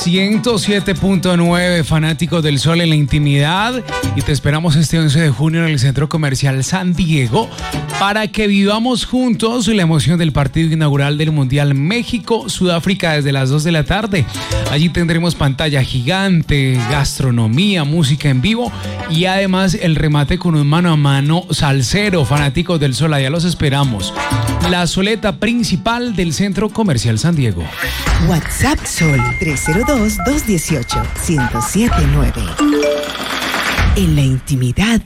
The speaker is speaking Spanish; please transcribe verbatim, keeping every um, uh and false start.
ciento siete punto nueve, fanáticos del sol en la intimidad, y te esperamos este once de junio en el Centro Comercial San Diego para que vivamos juntos la emoción del partido inaugural del Mundial México-Sudáfrica desde las dos de la tarde. Allí tendremos pantalla gigante, gastronomía, música en vivo y además el remate con un mano a mano salsero. Fanáticos del sol, allá los esperamos. La soleta principal del Centro Comercial San Diego. WhatsApp Sol tres cero dos, dos uno ocho, uno cero siete nueve. En la intimidad